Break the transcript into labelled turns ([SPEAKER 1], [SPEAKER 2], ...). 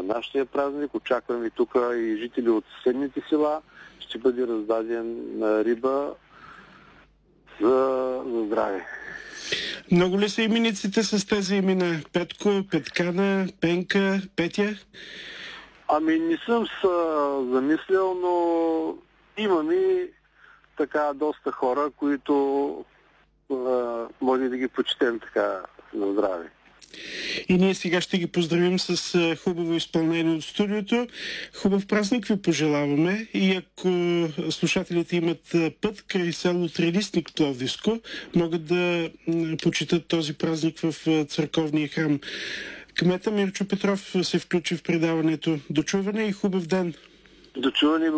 [SPEAKER 1] нашия празник. Очакваме тук и жители от съседните села. Ще бъде раздаден риба за здраве.
[SPEAKER 2] Много ли са имениците с тези имена? Петко, Петкана, Пенка, Петя?
[SPEAKER 1] Не съм се замислял, но имаме така доста хора, които може да ги почетем така на здраве.
[SPEAKER 2] И ние сега ще ги поздравим с хубаво изпълнение от студиото. Хубав празник ви пожелаваме и ако слушателите имат път край село Трилистник Пловдивско, могат да почитат този празник в църковния храм. Кмета Мирчо Петров се включи в предаването. До чуване и хубав ден!
[SPEAKER 1] До чуване!